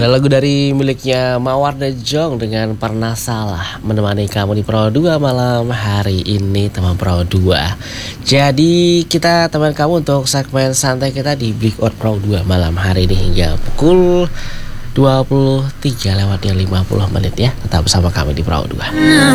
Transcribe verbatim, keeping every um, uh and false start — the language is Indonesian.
Ada lagu dari miliknya Mawar The Jong dengan Pernah Salah menemani kamu di Pro dua malam hari ini, teman Pro dua. Jadi kita teman kamu untuk segmen santai kita di Breakout Pro dua malam hari ini hingga pukul dua puluh tiga lewat lima puluh menit ya. Tetap bersama kami di Pro dua.